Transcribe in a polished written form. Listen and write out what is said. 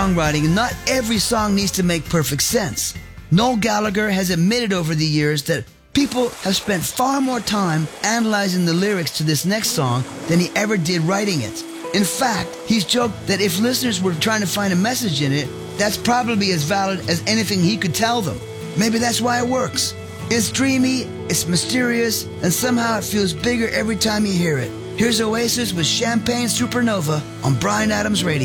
songwriting, not every song needs to make perfect sense. Noel Gallagher has admitted over the years that people have spent far more time analyzing the lyrics to this next song than he ever did writing it. In fact, he's joked that if listeners were trying to find a message in it, that's probably as valid as anything he could tell them. Maybe that's why it works. It's dreamy, it's mysterious, and somehow it feels bigger every time you hear it. Here's Oasis with Champagne Supernova on Bryan Adams Radio.